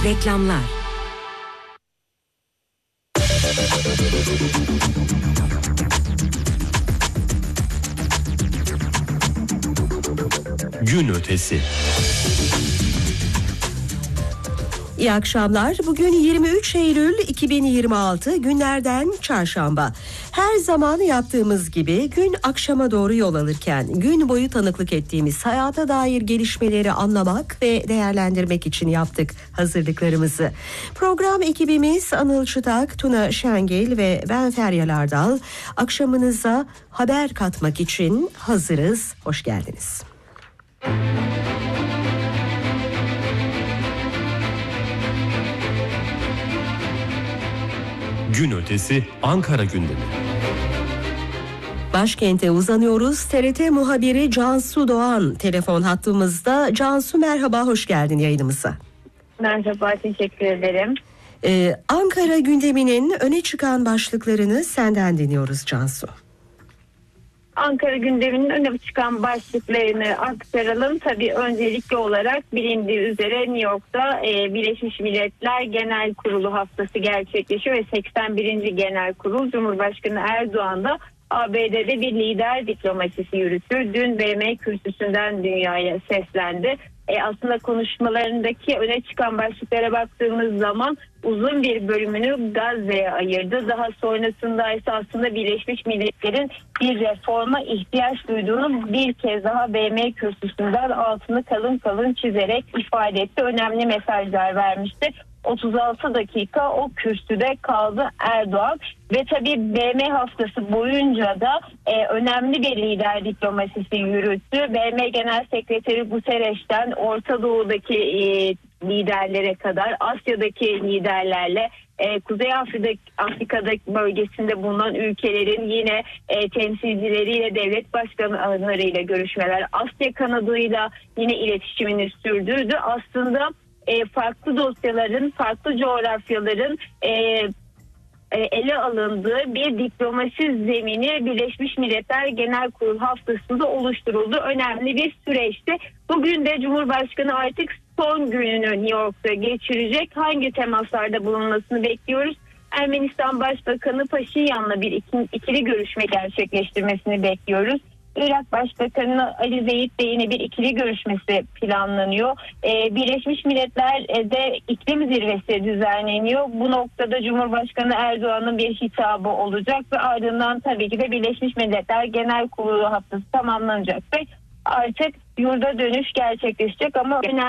Reklamlar. Gün ötesi. İyi akşamlar. Bugün 23 Eylül 2026, günlerden çarşamba. Her zaman yaptığımız gibi gün akşama doğru yol alırken gün boyu tanıklık ettiğimiz hayata dair gelişmeleri anlamak ve değerlendirmek için yaptık hazırlıklarımızı. Program ekibimiz Anıl Çıtak, Tuna Şengil ve ben Feryal Ardal akşamınıza haber katmak için hazırız. Hoş geldiniz. Gün ötesi Ankara gündemi. Başkente uzanıyoruz. TRT muhabiri Cansu Doğan telefon hattımızda. Cansu merhaba, hoş geldin yayınımıza. Merhaba, teşekkür ederim. Ankara gündeminin öne çıkan başlıklarını senden dinliyoruz Cansu. Ankara gündeminin öne çıkan başlıklarını aktaralım. Tabii öncelikli olarak bilindiği üzere New York'ta Birleşmiş Milletler Genel Kurulu haftası gerçekleşiyor ve 81. Genel Kurul Cumhurbaşkanı Erdoğan da ABD'de bir lider diplomasisi yürütür. Dün BM kürsüsünden dünyaya seslendi. Aslında konuşmalarındaki öne çıkan başlıklara baktığımız zaman uzun bir bölümünü Gazze'ye ayırdı. Daha sonrasında ise aslında Birleşmiş Milletler'in bir reforma ihtiyaç duyduğunu bir kez daha BM kürsüsünden altını kalın kalın çizerek ifade etti. Önemli mesajlar vermişti. 36 dakika o kürsüde kaldı Erdoğan ve tabii BM haftası boyunca da önemli bir lider diplomasisi yürüttü. BM Genel Sekreteri Guterres'ten Orta Doğu'daki liderlere kadar Asya'daki liderlerle Kuzey Afrika'daki bölgesinde bulunan ülkelerin yine temsilcileriyle, devlet başkanlarıyla görüşmeler, Asya kanadıyla yine iletişimini sürdürdü. Aslında farklı dosyaların, farklı coğrafyaların ele alındığı bir diplomasi zemini Birleşmiş Milletler Genel Kurulu haftasında oluşturuldu. Önemli bir süreçti. Bugün de Cumhurbaşkanı artık son gününü New York'ta geçirecek. Hangi temaslarda bulunmasını bekliyoruz? Ermenistan Başbakanı Paşinyan'la bir ikili görüşme gerçekleştirmesini bekliyoruz. Irak Başbakanı Ali Zeyit'le yine bir ikili görüşmesi planlanıyor. Birleşmiş Milletler'de iklim zirvesi düzenleniyor. Bu noktada Cumhurbaşkanı Erdoğan'ın bir hitabı olacak ve ardından tabii ki de Birleşmiş Milletler Genel Kurulu haftası tamamlanacak ve artık yurda dönüş gerçekleşecek ama önemli